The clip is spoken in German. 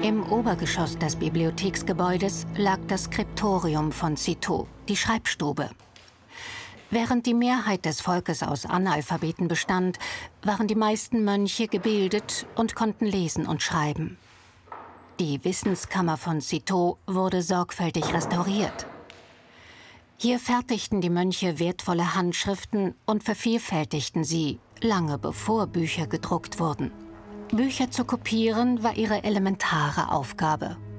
Im Obergeschoss des Bibliotheksgebäudes lag das Skriptorium von Citeaux, die Schreibstube. Während die Mehrheit des Volkes aus Analphabeten bestand, waren die meisten Mönche gebildet und konnten lesen und schreiben. Die Wissenskammer von Citeaux wurde sorgfältig restauriert. Hier fertigten die Mönche wertvolle Handschriften und vervielfältigten sie, lange bevor Bücher gedruckt wurden. Bücher zu kopieren war ihre elementare Aufgabe.